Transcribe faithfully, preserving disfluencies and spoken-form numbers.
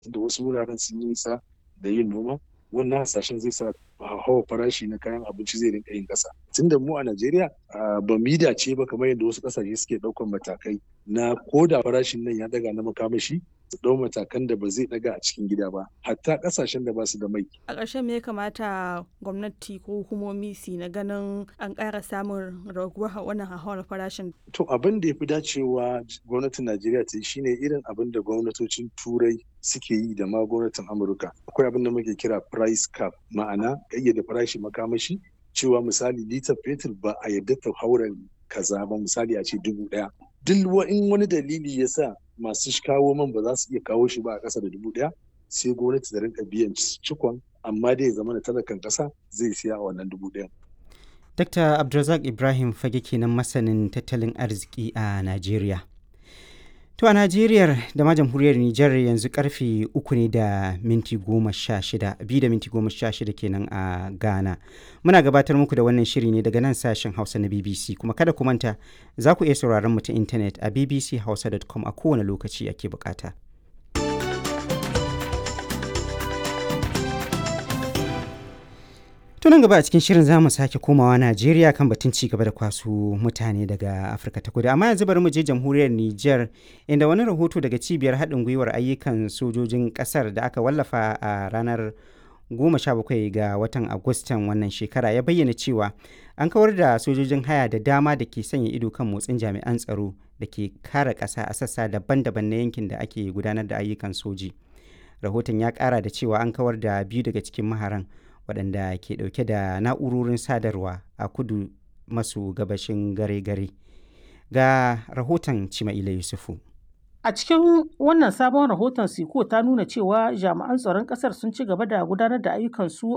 da wasu wuraren sun yi nisa da yin noma, wannan hasashen zai sa hauhawar farashi na kayan abinci zai rinka yin ƙasa. Tunda mu a Najeriya ba mu yi dace ba kamar yadda wasu ƙasashe suke ɗaukan matakai na ko da farashin nan ya ɗaga na makamashi su ɗau matakan da ba zai ɗaga a cikin gida ba, hatta ƙasashen da ba su da mai. A ƙarshe me ya kamata gwamnati ko hukumomi su na ganin an ƙara samun raguwar wannan hauhawar farashin? To abin da ya fi dacewa gwamnatin Najeriya ta yi shine irin abin da gwamnatocin Turai suke yi da ma gwamnatin Amurka. Akwai abin da muke kira price cap, ma'ana ƙayyade farashi makamashi, cewa misali litar fetur ba a yadda ta haura kaza ba, misali a ce dubu ɗaya. Duk in wani dalili ya sa masu kawo man ba za su iya kawo shi ba a ƙasa da dubu ɗaya, sai gwamnati ta rinka biyan cikon, amma dai ya zama da talakan ƙasa zai siya a wannan dubu ɗaya. Dakta Abdulrazak Ibrahim Fage kenan masanin tattalin arziki a Najeriya. To a Najeriya da ma jamhuriyar Nijar yanzu karfe uku ne da minti goma sha shida, biyu da minti goma sha shida kenan a Ghana. Muna gabatar muku da wannan shiri ne daga nan sashen Hausa na B B C, kuma kada ku manta za ku iya sauraron mu ta intanet a b b c hausa dot com a kowane lokaci ake bukata. Tunan gaba a cikin shirin za mu sake komawa Najeriya kan batun ci gaba da kwaso mutane daga Afirka ta Kudu. Amma yanzu bari mu je jamhuriyar Nijar, inda wani rahoto daga cibiyar haɗin gwiwar ayyukan sojojin ƙasar da aka wallafa a ranar goma sha bakwai ga watan Agustan wannan shekara ya bayyana cewa an kawar da sojojin haya da dama da ke sanya ido kan motsin jami'an tsaro da ke kare ƙasa a sassa daban-daban na yankin da ake gudanar da ayyukan soji. Rahoton ya ƙara da cewa an kawar da biyu daga cikin maharan waɗanda ke ɗauke da na'urorin sadarwa a kudu maso gabashin gare-gare. Ga rahoton Cima'ila Yusufu. A cikin wannan sabon rahoton Siko ta nuna cewa jami'an tsaron ƙasar sun ci gaba da gudanar da ayyukansu